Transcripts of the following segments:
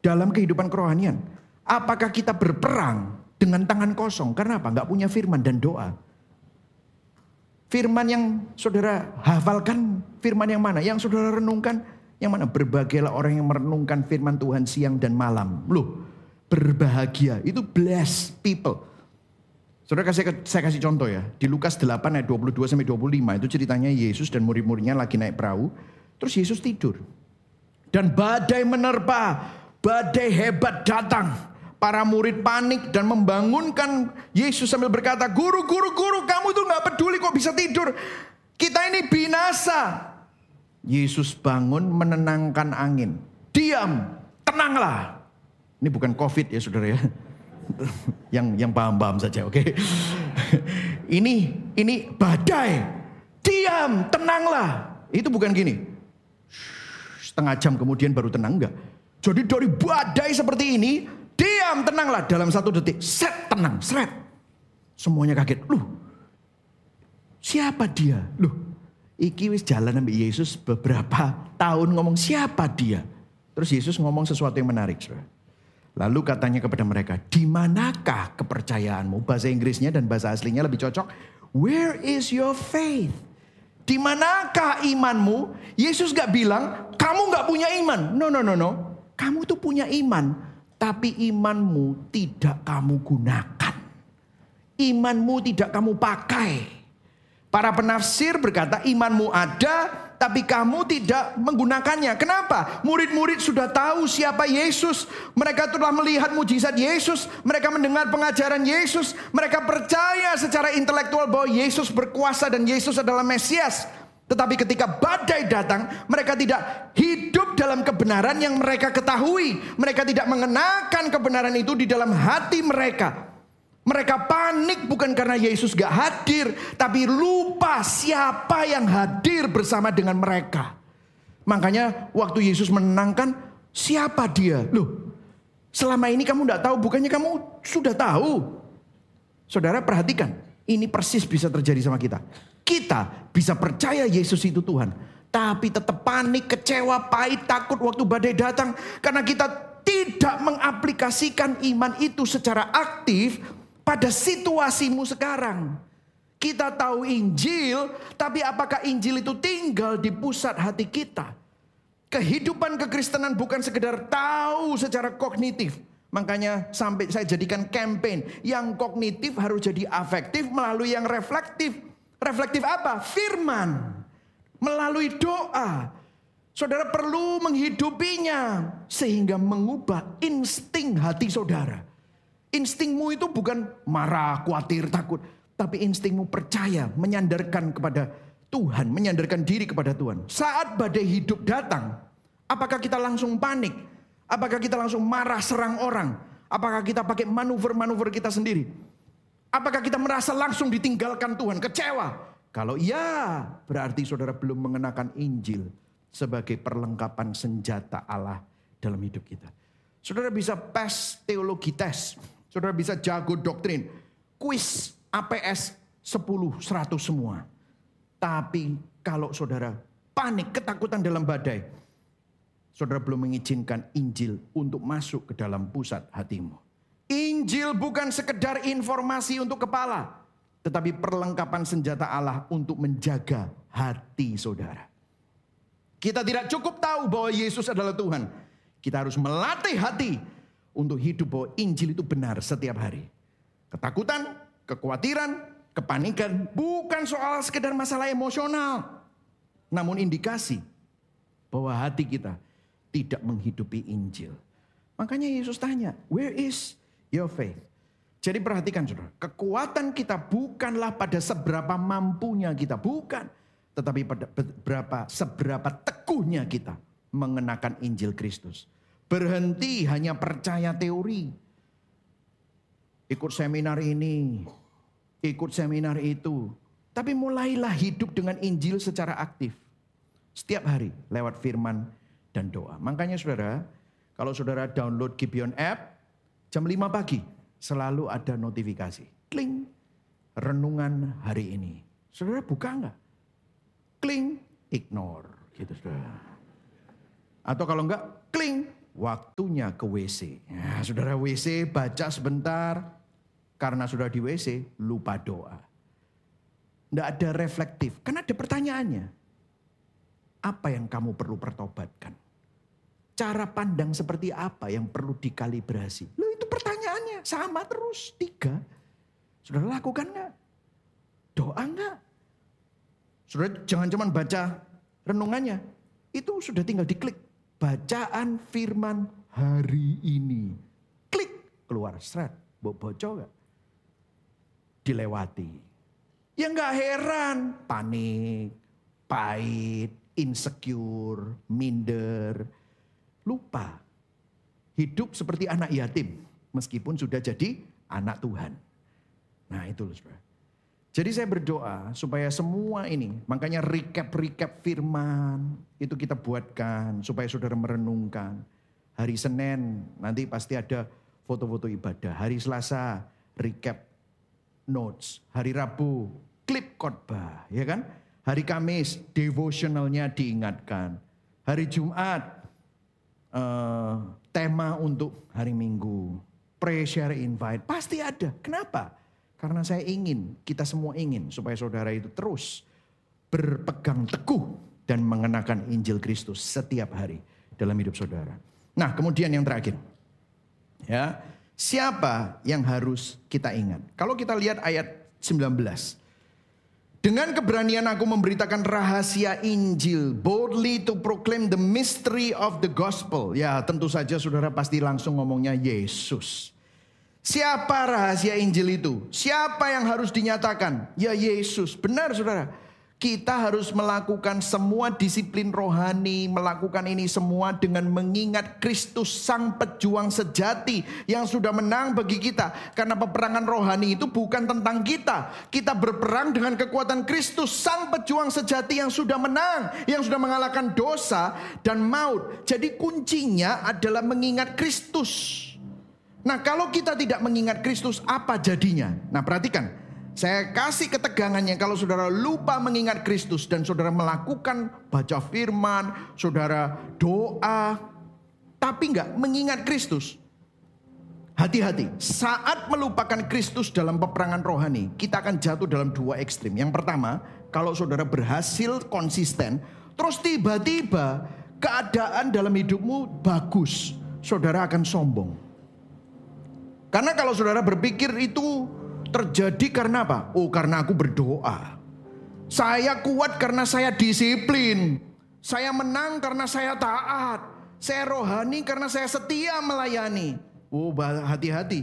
dalam kehidupan kerohanian. Apakah kita berperang dengan tangan kosong? Karena apa? Gak punya firman dan doa. Firman yang saudara hafalkan, firman yang mana? Yang saudara renungkan, yang mana? Berbahagialah orang yang merenungkan firman Tuhan siang dan malam. Loh, berbahagia, itu blessed people. Saudara, saya kasih contoh ya. Di Lukas 8 ayat 22-25 itu ceritanya Yesus dan murid-muridnya lagi naik perahu. Terus Yesus tidur. Dan badai menerpa, badai hebat datang. Para murid panik dan membangunkan Yesus sambil berkata, Guru, kamu tuh gak peduli kok bisa tidur. Kita ini binasa. Yesus bangun menenangkan angin. Diam, tenanglah. Ini bukan COVID ya saudara ya. yang paham-paham saja, oke? Ini badai. Diam, tenanglah. Itu bukan gini. Setengah jam kemudian baru tenang, enggak. Jadi dari badai seperti ini, diam, tenanglah. Dalam 1 detik, set, tenang, seret. Semuanya kaget. Loh, siapa dia? Loh, iki wis jalan sama Yesus beberapa tahun ngomong siapa dia. Terus Yesus ngomong sesuatu yang menarik. Lalu katanya kepada mereka, di manakah kepercayaanmu? Bahasa Inggrisnya dan bahasa aslinya lebih cocok. Where is your faith? Di manakah imanmu? Yesus gak bilang, kamu gak punya iman. No. Kamu tuh punya iman. Tapi imanmu tidak kamu gunakan. Imanmu tidak kamu pakai. Para penafsir berkata imanmu ada, tapi kamu tidak menggunakannya. Kenapa? Murid-murid sudah tahu siapa Yesus. Mereka telah melihat mujizat Yesus. Mereka mendengar pengajaran Yesus. Mereka percaya secara intelektual bahwa Yesus berkuasa dan Yesus adalah Mesias. Tetapi ketika badai datang, mereka tidak hidup dalam kebenaran yang mereka ketahui. Mereka tidak mengenakan kebenaran itu di dalam hati mereka. Mereka panik bukan karena Yesus gak hadir, tapi lupa siapa yang hadir bersama dengan mereka. Makanya waktu Yesus menenangkan, siapa dia? Loh, selama ini kamu gak tahu, bukannya kamu sudah tahu. Saudara perhatikan, ini persis bisa terjadi sama kita. Kita bisa percaya Yesus itu Tuhan, tapi tetap panik, kecewa, pahit, takut waktu badai datang. Karena kita tidak mengaplikasikan iman itu secara aktif pada situasimu sekarang. Kita tahu Injil, tapi apakah Injil itu tinggal di pusat hati kita? Kehidupan kekristenan bukan sekedar tahu secara kognitif. Makanya sampai saya jadikan campaign. Yang kognitif harus jadi afektif melalui yang reflektif. Reflektif apa? Firman. Melalui doa. Saudara perlu menghidupinya. Sehingga mengubah insting hati saudara. Instingmu itu bukan marah, khawatir, takut. Tapi instingmu percaya, menyandarkan kepada Tuhan. Menyandarkan diri kepada Tuhan. Saat badai hidup datang, apakah kita langsung panik? Apakah kita langsung marah, serang orang? Apakah kita pakai manuver-manuver kita sendiri? Apakah kita merasa langsung ditinggalkan Tuhan, kecewa? Kalau iya, berarti saudara belum mengenakan Injil sebagai perlengkapan senjata Allah dalam hidup kita. Saudara bisa pass teologi tes. Saudara bisa jago doktrin. Kuis APS 10, 100 semua. Tapi kalau saudara panik, ketakutan dalam badai, saudara belum mengizinkan Injil untuk masuk ke dalam pusat hatimu. Injil bukan sekedar informasi untuk kepala, tetapi perlengkapan senjata Allah untuk menjaga hati saudara. Kita tidak cukup tahu bahwa Yesus adalah Tuhan. Kita harus melatih hati untuk hidup bahwa Injil itu benar setiap hari. Ketakutan, kekhawatiran, kepanikan bukan soal sekedar masalah emosional, namun indikasi bahwa hati kita tidak menghidupi Injil. Makanya Yesus tanya, where is your faith? Jadi perhatikan saudara, kekuatan kita bukanlah pada seberapa mampunya kita, bukan. Tetapi pada seberapa teguhnya kita mengenakan Injil Kristus. Berhenti hanya percaya teori. Ikut seminar ini, ikut seminar itu. Tapi mulailah hidup dengan Injil secara aktif. Setiap hari lewat firman dan doa. Makanya saudara, kalau saudara download Gibeon app, jam 5 pagi selalu ada notifikasi. Kling, renungan hari ini. Saudara buka enggak? Kling, ignore. Gitu saudara. Atau kalau enggak, kling, waktunya ke WC. Nah, saudara WC baca sebentar, karena sudah di WC lupa doa. Tidak ada reflektif, kan ada pertanyaannya. Apa yang kamu perlu pertobatkan? Cara pandang seperti apa yang perlu dikalibrasi? Loh, itu pertanyaannya sama terus 3. Saudara lakukan gak? Doa gak? Saudara jangan cuma baca renungannya. Itu sudah tinggal diklik. Bacaan firman hari ini. Klik, keluar seret. Bocor gak? Dilewati. Ya gak heran. Panik, pahit, insecure, minder. Lupa. Hidup seperti anak yatim. Meskipun sudah jadi anak Tuhan. Nah itu loh saudara. Jadi saya berdoa supaya semua ini, makanya recap firman itu kita buatkan supaya saudara merenungkan. Hari Senin nanti pasti ada foto-foto ibadah. Hari Selasa recap notes. Hari Rabu klip khotbah, ya kan? Hari Kamis devotionalnya diingatkan. Hari Jumat tema untuk hari Minggu. Pray, share, invite. Pasti ada. Kenapa? Karena saya ingin, kita semua ingin supaya saudara itu terus berpegang teguh dan mengenakan Injil Kristus setiap hari dalam hidup saudara. Nah, kemudian yang terakhir. Ya, siapa yang harus kita ingat? Kalau kita lihat ayat 19. Dengan keberanian aku memberitakan rahasia Injil, boldly to proclaim the mystery of the gospel. Ya, tentu saja saudara pasti langsung ngomongnya Yesus. Siapa rahasia Injil itu? Siapa yang harus dinyatakan? Ya Yesus. Benar saudara. Kita harus melakukan semua disiplin rohani. Melakukan ini semua dengan mengingat Kristus sang pejuang sejati. Yang sudah menang bagi kita. Karena peperangan rohani itu bukan tentang kita. Kita berperang dengan kekuatan Kristus sang pejuang sejati yang sudah menang. Yang sudah mengalahkan dosa dan maut. Jadi kuncinya adalah mengingat Kristus. Nah kalau kita tidak mengingat Kristus apa jadinya? Nah perhatikan, saya kasih ketegangannya kalau saudara lupa mengingat Kristus dan saudara melakukan baca firman, saudara doa, tapi enggak mengingat Kristus. Hati-hati, saat melupakan Kristus dalam peperangan rohani, kita akan jatuh dalam 2 ekstrim. Yang pertama, kalau saudara berhasil konsisten, terus tiba-tiba keadaan dalam hidupmu bagus, saudara akan sombong. Karena kalau saudara berpikir itu terjadi karena apa? Oh karena aku berdoa. Saya kuat karena saya disiplin. Saya menang karena saya taat. Saya rohani karena saya setia melayani. Oh hati-hati.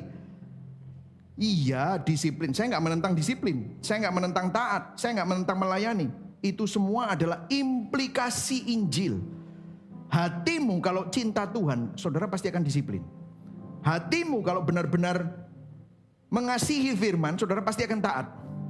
Iya disiplin. Saya gak menentang disiplin. Saya gak menentang taat. Saya gak menentang melayani. Itu semua adalah implikasi Injil. Hatimu kalau cinta Tuhan, saudara pasti akan disiplin. Hatimu kalau benar-benar mengasihi firman, saudara pasti akan taat.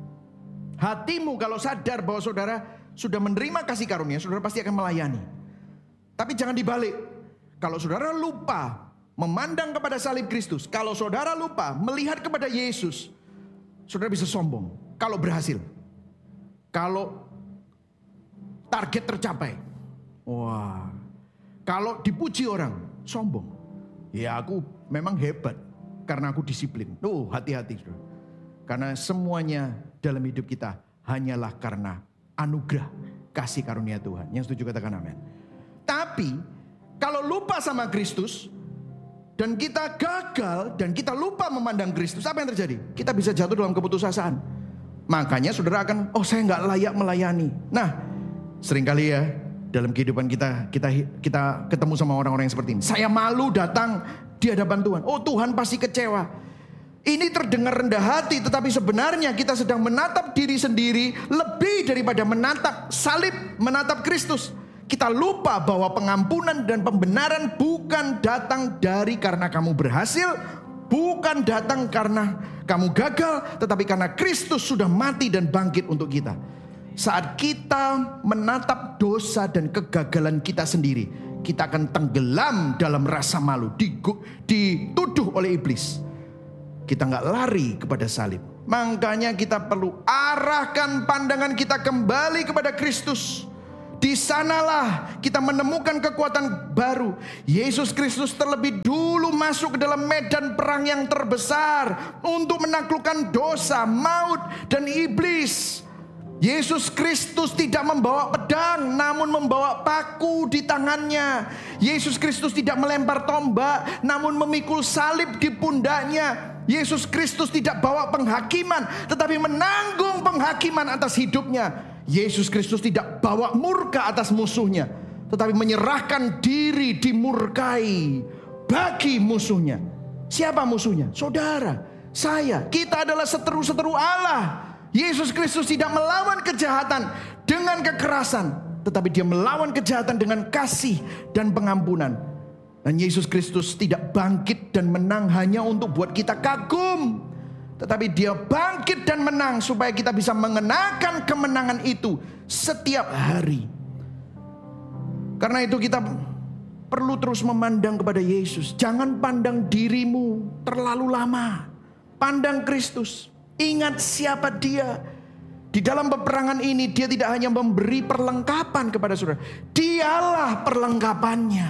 Hatimu kalau sadar bahwa saudara sudah menerima kasih karunia, saudara pasti akan melayani. Tapi jangan dibalik. Kalau saudara lupa memandang kepada salib Kristus, kalau saudara lupa melihat kepada Yesus, saudara bisa sombong. Kalau berhasil, kalau target tercapai, wah, kalau dipuji orang, sombong. Ya aku memang hebat karena aku disiplin. Oh hati-hati saudara. Karena semuanya dalam hidup kita hanyalah karena anugerah kasih karunia Tuhan. Yang setuju katakan amin. Tapi kalau lupa sama Kristus dan kita gagal dan kita lupa memandang Kristus, apa yang terjadi? Kita bisa jatuh dalam keputusasaan. Makanya saudara akan, oh saya gak layak melayani. Nah seringkali ya dalam kehidupan kita ketemu sama orang-orang yang seperti ini. Saya malu datang di hadapan Tuhan. Oh Tuhan pasti kecewa. Ini terdengar rendah hati, tetapi sebenarnya kita sedang menatap diri sendiri lebih daripada menatap salib, menatap Kristus. Kita lupa bahwa pengampunan dan pembenaran bukan datang dari karena kamu berhasil, bukan datang karena kamu gagal, tetapi karena Kristus sudah mati dan bangkit untuk kita. Saat kita menatap dosa dan kegagalan kita sendiri, kita akan tenggelam dalam rasa malu, dituduh oleh iblis. Kita gak lari kepada salib. Makanya kita perlu arahkan pandangan kita kembali kepada Kristus. di sanalah kita menemukan kekuatan baru. Yesus Kristus terlebih dulu masuk ke dalam medan perang yang terbesar untuk menaklukkan dosa, maut, dan iblis. Yesus Kristus tidak membawa pedang, namun membawa paku di tangannya. Yesus Kristus tidak melempar tombak, namun memikul salib di pundaknya. Yesus Kristus tidak bawa penghakiman, tetapi menanggung penghakiman atas hidupnya. Yesus Kristus tidak bawa murka atas musuhnya, tetapi menyerahkan diri dimurkai bagi musuhnya. Siapa musuhnya? Saudara, saya. Kita adalah seteru-seteru Allah. Yesus Kristus tidak melawan kejahatan dengan kekerasan, tetapi dia melawan kejahatan dengan kasih dan pengampunan. Dan Yesus Kristus tidak bangkit dan menang hanya untuk buat kita kagum, tetapi dia bangkit dan menang supaya kita bisa mengenakan kemenangan itu setiap hari. Karena itu kita perlu terus memandang kepada Yesus. Jangan pandang dirimu terlalu lama. Pandang Kristus. Ingat siapa dia. Di dalam peperangan ini dia tidak hanya memberi perlengkapan kepada saudara. Dialah perlengkapannya.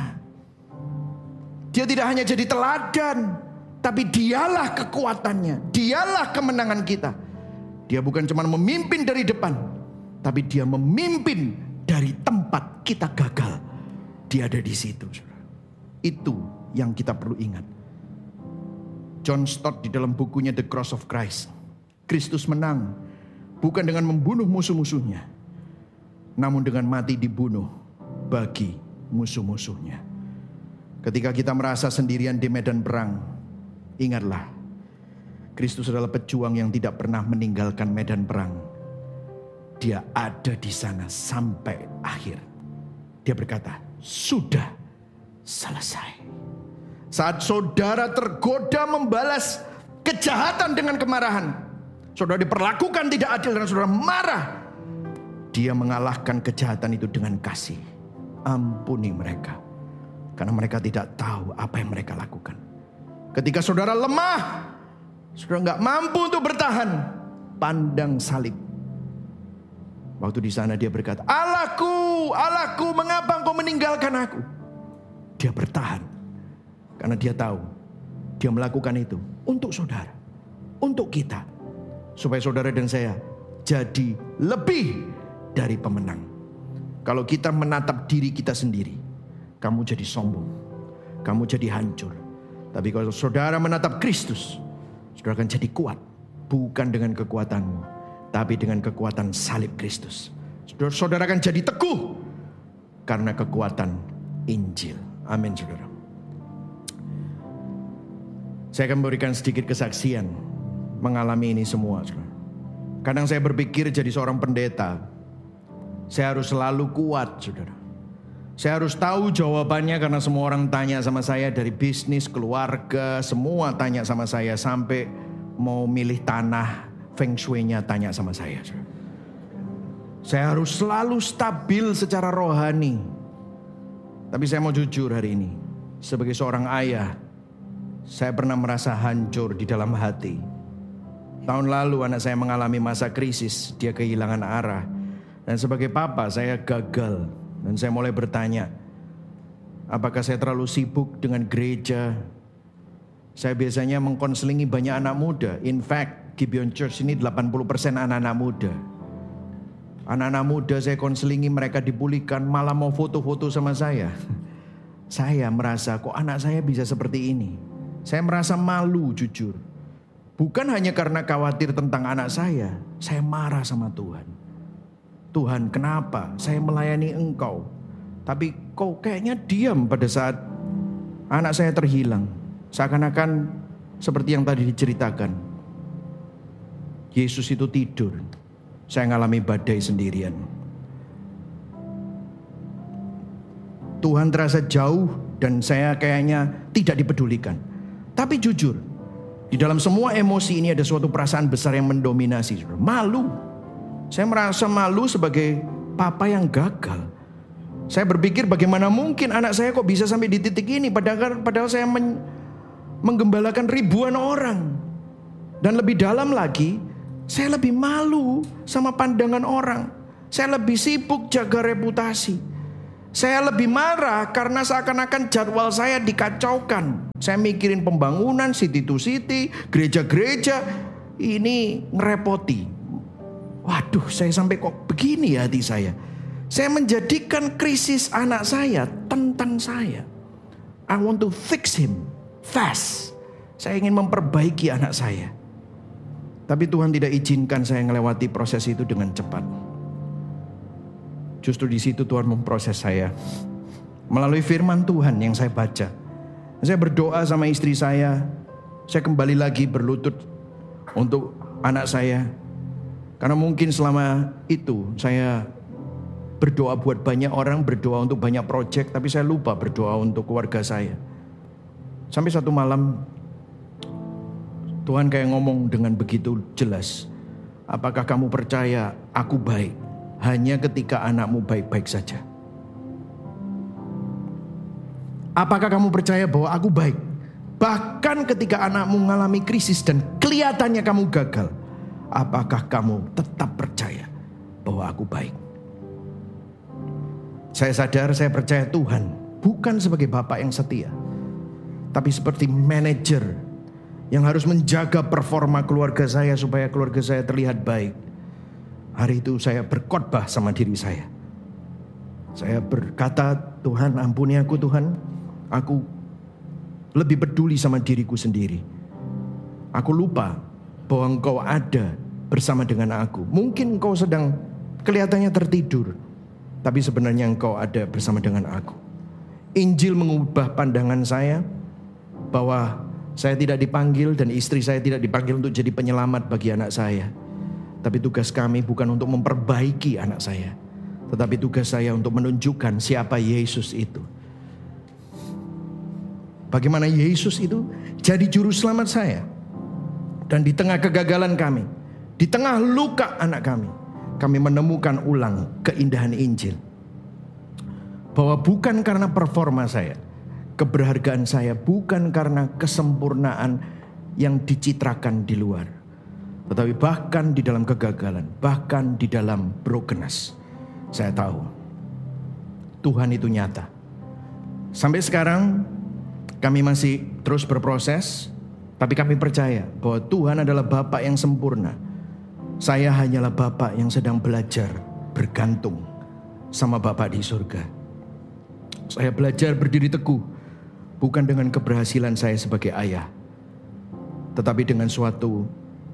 Dia tidak hanya jadi teladan, tapi dialah kekuatannya. Dialah kemenangan kita. Dia bukan cuma memimpin dari depan, tapi dia memimpin dari tempat kita gagal. Dia ada di situ. Itu yang kita perlu ingat. John Stott di dalam bukunya The Cross of Christ. Kristus menang bukan dengan membunuh musuh-musuhnya, namun dengan mati dibunuh bagi musuh-musuhnya. Ketika kita merasa sendirian di medan perang, ingatlah, Kristus adalah pejuang yang tidak pernah meninggalkan medan perang. Dia ada di sana sampai akhir. Dia berkata, sudah selesai. Saat saudara tergoda membalas kejahatan dengan kemarahan, saudara diperlakukan tidak adil dan saudara marah, dia mengalahkan kejahatan itu dengan kasih. Ampuni mereka, karena mereka tidak tahu apa yang mereka lakukan. Ketika saudara lemah, saudara gak mampu untuk bertahan, pandang salib. Waktu di sana dia berkata, Allahku, Allahku, mengapa engkau meninggalkan aku? Dia bertahan, karena dia tahu dia melakukan itu untuk saudara, untuk kita, supaya saudara dan saya jadi lebih dari pemenang. Kalau kita menatap diri kita sendiri, kamu jadi sombong, kamu jadi hancur. Tapi kalau saudara menatap Kristus, saudara akan jadi kuat. Bukan dengan kekuatanmu, tapi dengan kekuatan salib Kristus. Saudara akan jadi teguh karena kekuatan Injil. Amin, saudara. Saya akan memberikan sedikit kesaksian mengalami ini semua. Kadang saya berpikir jadi seorang pendeta, saya harus selalu kuat, saudara. Saya harus tahu jawabannya karena semua orang tanya sama saya, dari bisnis, keluarga, semua tanya sama saya. Sampai mau milih tanah, feng shui-nya tanya sama saya. Saya harus selalu stabil secara rohani. Tapi saya mau jujur hari ini, sebagai seorang ayah, saya pernah merasa hancur di dalam hati. Tahun lalu anak saya mengalami masa krisis, dia kehilangan arah. Dan sebagai papa saya gagal. Dan saya mulai bertanya, apakah saya terlalu sibuk dengan gereja? Saya biasanya mengkonselingi banyak anak muda. In fact, Gibeon Church ini 80% anak-anak muda. Anak-anak muda saya konselingi, mereka dipulihkan, malah mau foto-foto sama saya. Saya merasa, kok anak saya bisa seperti ini? Saya merasa malu, jujur. Bukan hanya karena khawatir tentang anak saya marah sama Tuhan. Tuhan, kenapa saya melayani Engkau, tapi kau kayaknya diam pada saat anak saya terhilang. Seakan-akan seperti yang tadi diceritakan, Yesus itu tidur, saya ngalami badai sendirian. Tuhan terasa jauh dan saya kayaknya tidak dipedulikan. Tapi jujur, di dalam semua emosi ini ada suatu perasaan besar yang mendominasi. Malu. Saya merasa malu sebagai papa yang gagal. Saya berpikir bagaimana mungkin anak saya kok bisa sampai di titik ini. Padahal saya menggembalakan ribuan orang. Dan lebih dalam lagi, saya lebih malu sama pandangan orang. Saya lebih sibuk jaga reputasi. Saya lebih marah karena seakan-akan jadwal saya dikacaukan. Saya mikirin pembangunan, city to city, gereja-gereja. Ini ngerepoti. Waduh, saya sampai kok begini ya hati saya. Saya menjadikan krisis anak saya tentang saya. I want to fix him fast. Saya ingin memperbaiki anak saya. Tapi Tuhan tidak izinkan saya melewati proses itu dengan cepat. Justru di situ Tuhan memproses saya. Melalui firman Tuhan yang saya baca. Saya berdoa sama istri saya. Saya kembali lagi berlutut untuk anak saya. Karena mungkin selama itu saya berdoa buat banyak orang, berdoa untuk banyak proyek. Tapi saya lupa berdoa untuk keluarga saya. Sampai satu malam Tuhan kayak ngomong dengan begitu jelas. Apakah kamu percaya aku baik hanya ketika anakmu baik-baik saja? Apakah kamu percaya bahwa aku baik bahkan ketika anakmu mengalami krisis dan kelihatannya kamu gagal? Apakah kamu tetap percaya bahwa aku baik? Saya sadar, saya percaya Tuhan bukan sebagai bapak yang setia, tapi seperti manajer yang harus menjaga performa keluarga saya supaya keluarga saya terlihat baik. Hari itu saya berkhotbah sama diri saya. Saya berkata, Tuhan ampuni aku Tuhan. Aku lebih peduli sama diriku sendiri. Aku lupa bahwa Engkau ada bersama dengan aku. Mungkin Engkau sedang kelihatannya tertidur, tapi sebenarnya Engkau ada bersama dengan aku. Injil mengubah pandangan saya bahwa saya tidak dipanggil dan istri saya tidak dipanggil untuk jadi penyelamat bagi anak saya. Tapi tugas kami bukan untuk memperbaiki anak saya, tetapi tugas saya untuk menunjukkan siapa Yesus itu. Bagaimana Yesus itu jadi juru selamat saya. Dan di tengah kegagalan kami, di tengah luka anak kami menemukan ulang keindahan Injil. Bahwa bukan karena performa saya, keberhargaan saya bukan karena kesempurnaan yang dicitrakan di luar. Tetapi bahkan di dalam kegagalan, bahkan di dalam brokenness, saya tahu Tuhan itu nyata. Sampai sekarang kami masih terus berproses, tapi kami percaya bahwa Tuhan adalah Bapa yang sempurna. Saya hanyalah Bapa yang sedang belajar bergantung sama Bapa di surga. Saya belajar berdiri teguh, bukan dengan keberhasilan saya sebagai ayah, tetapi dengan suatu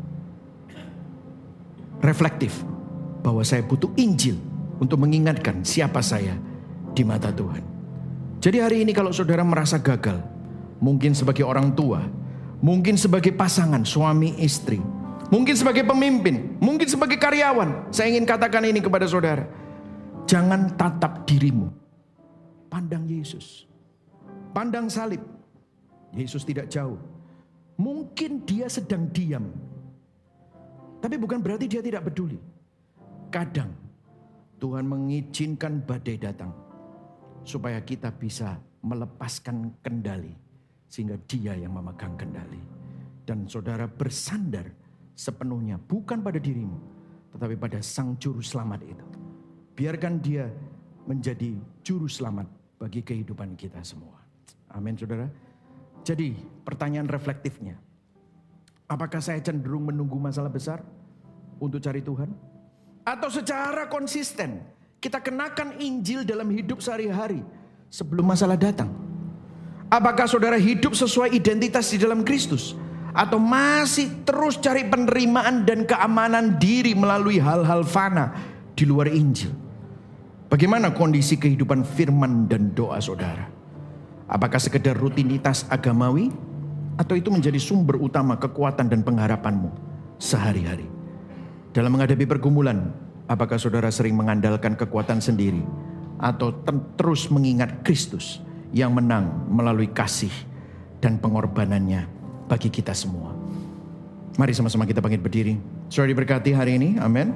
reflektif bahwa saya butuh Injil untuk mengingatkan siapa saya di mata Tuhan. Jadi hari ini kalau saudara merasa gagal, mungkin sebagai orang tua, mungkin sebagai pasangan suami istri, mungkin sebagai pemimpin, mungkin sebagai karyawan, saya ingin katakan ini kepada saudara. Jangan tatap dirimu, pandang Yesus, pandang salib. Yesus tidak jauh. Mungkin dia sedang diam, tapi bukan berarti dia tidak peduli. Kadang Tuhan mengizinkan badai datang supaya kita bisa melepaskan kendali, sehingga dia yang memegang kendali. Dan saudara bersandar sepenuhnya bukan pada dirimu, tetapi pada Sang Juru Selamat itu. Biarkan dia menjadi Juru Selamat bagi kehidupan kita semua. Amin saudara. Jadi pertanyaan reflektifnya, apakah saya cenderung menunggu masalah besar untuk cari Tuhan? Atau secara konsisten kita kenakan Injil dalam hidup sehari-hari sebelum masalah datang? Apakah saudara hidup sesuai identitas di dalam Kristus? Atau masih terus cari penerimaan dan keamanan diri melalui hal-hal fana di luar Injil? Bagaimana kondisi kehidupan firman dan doa saudara? Apakah sekedar rutinitas agamawi? Atau itu menjadi sumber utama kekuatan dan pengharapanmu sehari-hari? Dalam menghadapi pergumulan, apakah saudara sering mengandalkan kekuatan sendiri? Atau terus mengingat Kristus yang menang melalui kasih dan pengorbanannya bagi kita semua? Mari sama-sama kita bangkit berdiri. Saudara diberkati hari ini, amin.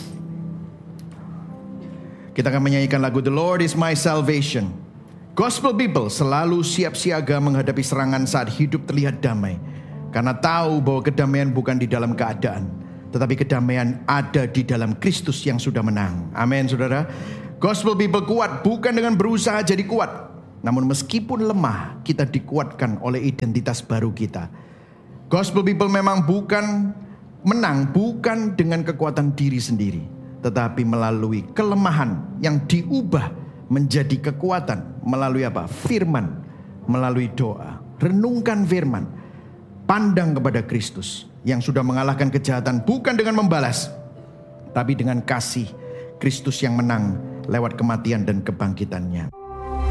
Kita akan menyanyikan lagu The Lord is my salvation. Gospel people selalu siap siaga menghadapi serangan saat hidup terlihat damai. Karena tahu bahwa kedamaian bukan di dalam keadaan, Tetapi kedamaian ada di dalam Kristus yang sudah menang. Amin, saudara. Gospel people kuat bukan dengan berusaha jadi kuat. Namun meskipun lemah, kita dikuatkan oleh identitas baru kita. Gospel people memang bukan menang, bukan dengan kekuatan diri sendiri. Tetapi melalui kelemahan yang diubah menjadi kekuatan. Melalui apa? Firman. Melalui doa. Renungkan firman. Pandang kepada Kristus yang sudah mengalahkan kejahatan bukan dengan membalas, tapi dengan kasih Kristus yang menang lewat kematian dan kebangkitannya.